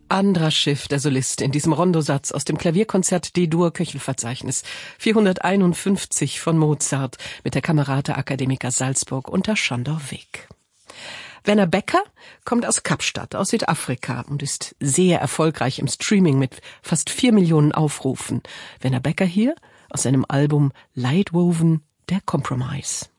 Andras Schiff, der Solist, in diesem Rondosatz aus dem Klavierkonzert D-Dur Köchelverzeichnis 451 von Mozart mit der Camerata Academica Salzburg unter Sándor Vég. Werner Becker kommt aus Kapstadt, aus Südafrika und ist sehr erfolgreich im Streaming mit fast 4 Millionen Aufrufen. Werner Becker hier aus seinem Album Lightwoven, der Compromise.